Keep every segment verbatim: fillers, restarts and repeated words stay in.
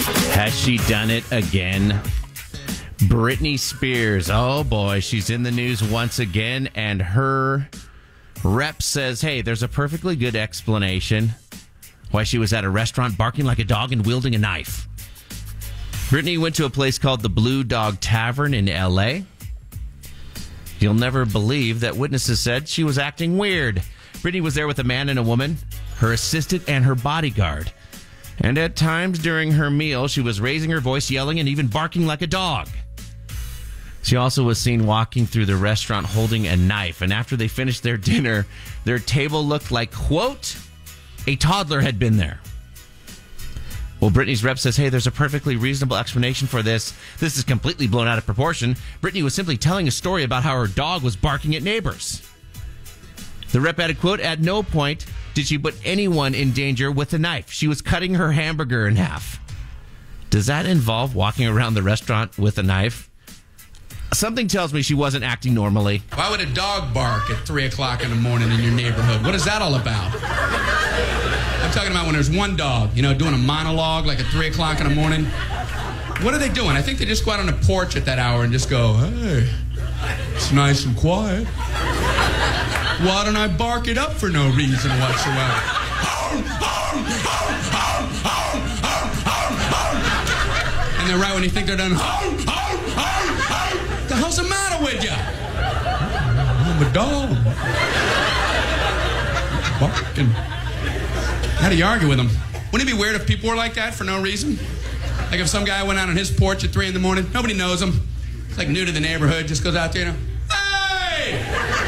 Has she done it again? Britney Spears. Oh, boy. She's in the news once again, and her rep says, hey, there's a perfectly good explanation why she was at a restaurant barking like a dog and wielding a knife. Britney went to a place called the Blue Dog Tavern in L A. You'll never believe that witnesses said she was acting weird. Britney was there with a man and a woman, her assistant, and her bodyguard. And at times during her meal, she was raising her voice, yelling, and even barking like a dog. She also was seen walking through the restaurant holding a knife. And after they finished their dinner, their table looked like, quote, a toddler had been there. Well, Britney's rep says, hey, there's a perfectly reasonable explanation for this. This is completely blown out of proportion. Britney was simply telling a story about how her dog was barking at neighbors. The rep added, quote, at no point did she put anyone in danger with a knife. She was cutting her hamburger in half. Does that involve walking around the restaurant with a knife? Something tells me she wasn't acting normally. Why would a dog bark at three o'clock in the morning in your neighborhood? What is that all about? I'm talking about when there's one dog, you know, doing a monologue like at three o'clock in the morning. What are they doing? I think they just go out on the porch at that hour and just go, hey, it's nice and quiet. Why don't I bark it up for no reason whatsoever? And then right when you think they're done, what the hell's the matter with you? I'm a dog. Barking. How do you argue with them? Wouldn't it be weird if people were like that for no reason? Like if some guy went out on his porch at three in the morning, nobody knows him. It's like new to the neighborhood, just goes out there, you know, hey!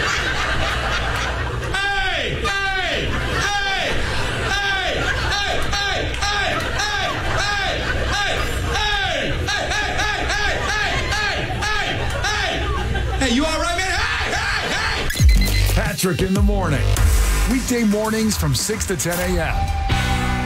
Hey! Hey! Hey! Hey! Hey! Hey! Hey! Hey! Hey! Hey! Hey! Hey! Hey! Hey! You all right, man? Hey! Hey! Hey! Patrick in the morning. Weekday mornings from six to ten a.m.